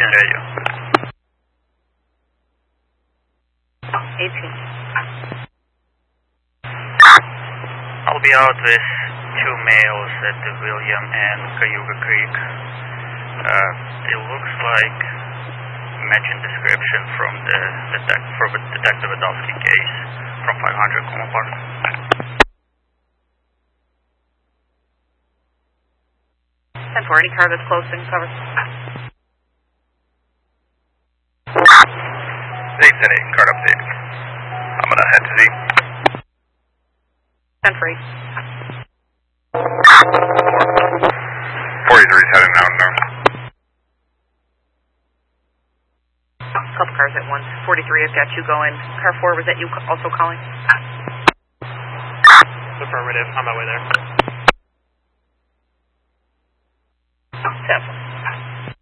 can hear you. 18. I'll be out with 2 males at the William and Cayuga Creek. It looks like matching description from the Detective Adolski case from 500 Como Park. 10-4, any car that's close and covered? 8-8, card update. I'm gonna head to the 10-4. 43 is heading out now. Couple cars at once. 43 has got you going. Car 4, was that you also calling? Affirmative, on my way there. 10-4.